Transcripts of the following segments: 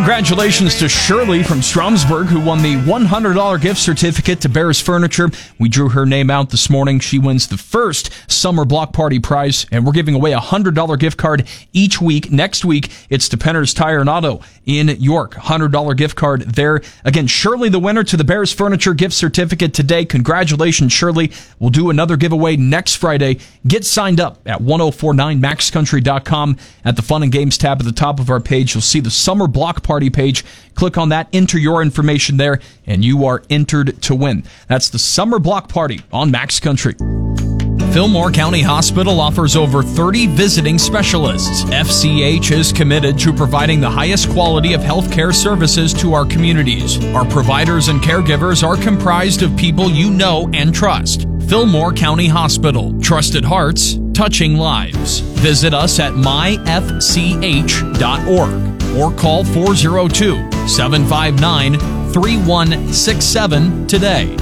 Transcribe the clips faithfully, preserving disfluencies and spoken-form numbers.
Congratulations to Shirley from Stromsburg, who won the one hundred dollars gift certificate to Bears Furniture. We drew her name out this morning. She wins the first Summer Block Party prize, and we're giving away a one hundred dollars gift card each week. Next week, it's to Penner's Tire and Auto in York. one hundred dollars gift card there. Again, Shirley, the winner to the Bears Furniture gift certificate today. Congratulations, Shirley. We'll do another giveaway next Friday. Get signed up at ten forty-nine max country dot com. At the Fun and Games tab at the top of our page, you'll see the Summer Block Party page. Click on that, enter your information there, and you are entered to win. That's the Summer Block Party on Max Country. Fillmore County Hospital offers over thirty visiting specialists. F C H is committed to providing the highest quality of healthcare services to our communities. Our providers and caregivers are comprised of people you know and trust. Fillmore County Hospital. Trusted hearts, touching lives. Visit us at my f c h dot org or call four oh two, seven five nine, three one six seven today.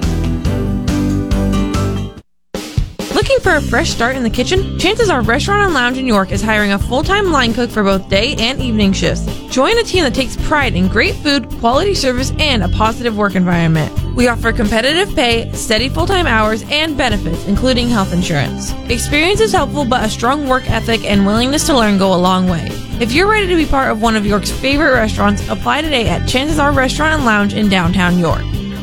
Looking for a fresh start in the kitchen? Chances Are Restaurant and Lounge in York is hiring a full-time line cook for both day and evening shifts. Join a team that takes pride in great food, quality service, and a positive work environment. We offer competitive pay, steady full-time hours, and benefits, including health insurance. Experience is helpful, but a strong work ethic and willingness to learn go a long way. If you're ready to be part of one of York's favorite restaurants, apply today at Chances Are Restaurant and Lounge in downtown York.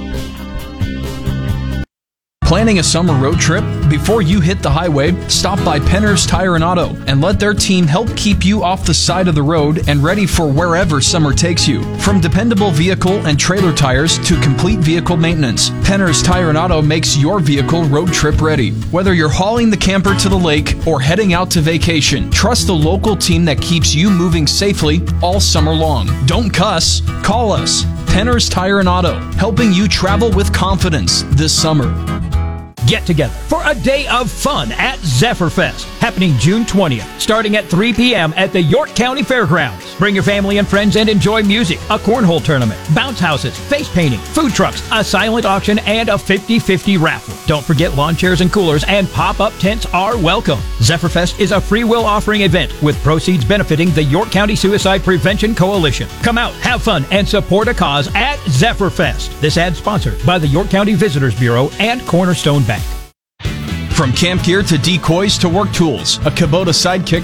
Planning a summer road trip? Before you hit the highway, stop by Penner's Tire and Auto and let their team help keep you off the side of the road and ready for wherever summer takes you. From dependable vehicle and trailer tires to complete vehicle maintenance, Penner's Tire and Auto makes your vehicle road trip ready. Whether you're hauling the camper to the lake or heading out to vacation, trust the local team that keeps you moving safely all summer long. Don't cuss. Call us. Penner's Tire and Auto, helping you travel with confidence this summer. Get together for a day of fun at Zephyrfest, happening June twentieth, starting at three p.m. at the York County Fairgrounds. Bring your family and friends and enjoy music, a cornhole tournament, bounce houses, face painting, food trucks, a silent auction, and a fifty-fifty raffle. Don't forget lawn chairs and coolers and pop-up tents are welcome. Zephyrfest is a free will offering event with proceeds benefiting the York County Suicide Prevention Coalition. Come out, have fun, and support a cause at Zephyrfest. This ad sponsored by the York County Visitors Bureau and Cornerstone Bank. From camp gear to decoys to work tools, a Kubota Sidekick